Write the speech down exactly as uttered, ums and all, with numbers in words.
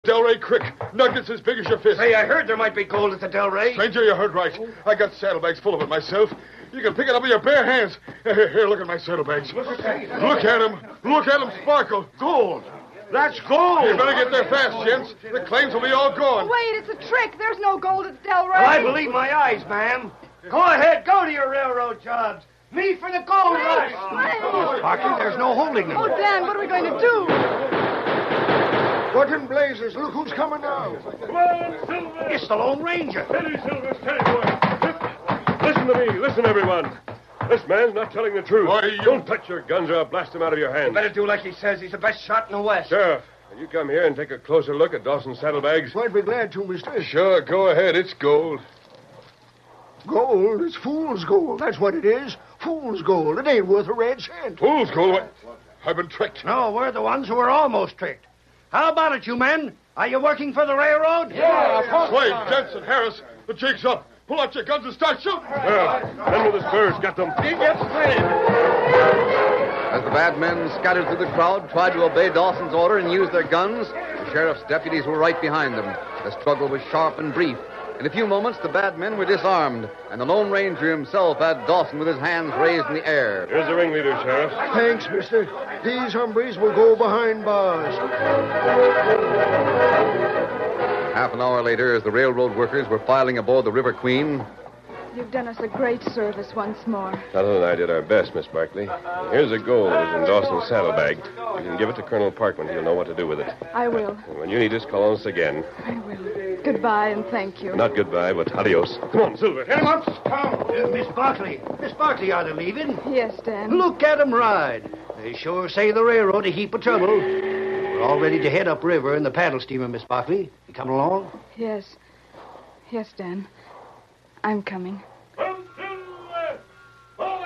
Delray Creek. Nuggets as big as your fist. Hey, I heard there might be gold at the Delray. Stranger, you heard right. I got saddlebags full of it myself. You can pick it up with your bare hands. Here, here, look at my saddlebags. Look at them. Look at them sparkle. Gold. That's gold. You better get there fast, gents. The claims will be all gone. Wait, it's a trick. There's no gold at Delray. Well, I believe my eyes, ma'am. Go ahead. Go to your railroad jobs. Me for the gold rush. Wait. Sparky, there's no holding them. Oh, Dan, what are we going to do? What in blazes? Look who's coming now. Come on, Silver! It's the Lone Ranger. Steady, Silver, steady, boy. Listen to me. Listen, everyone. This man's not telling the truth. Why, you... Don't touch your guns or I'll blast them out of your hands. You better do like he says. He's the best shot in the West. Sheriff, will you come here and take a closer look at Dawson's saddlebags? I'd be glad to, mister. Sure, go ahead. It's gold. Gold? It's fool's gold. That's what it is. Fool's gold. It ain't worth a red cent. Fool's gold? What? I've been tricked. No, we're the ones who were almost tricked. How about it, you men? Are you working for the railroad? Yeah, of course. Wait, Jensen, Harris, the jig's up. Pull out your guns and start shooting. Yeah, men with the spurs, got them. He gets plenty. As the bad men scattered through the crowd, tried to obey Dawson's order and use their guns, the sheriff's deputies were right behind them. The struggle was sharp and brief. In a few moments, the bad men were disarmed, and the Lone Ranger himself had Dawson with his hands raised in the air. Here's the ringleader, Sheriff. Thanks, mister. These hombres will go behind bars. Half an hour later, as the railroad workers were filing aboard the River Queen... You've done us a great service once more. Tonto and I did our best, Miss Barkley. Here's the gold that was in Dawson's saddlebag. You can give it to Colonel Parkman. He'll know what to do with it. I will. And when you need us, call on us again. I will. Goodbye and thank you. Not goodbye, but adios. Come on, Silver. Hit him up. Come. Uh, Miss Barkley. Miss Barkley, are they leaving? Yes, Dan. Look at 'em ride. They sure save the railroad a heap of trouble. We're all ready to head upriver in the paddle steamer, Miss Barkley. You coming along? Yes. Yes, Dan. I'm coming.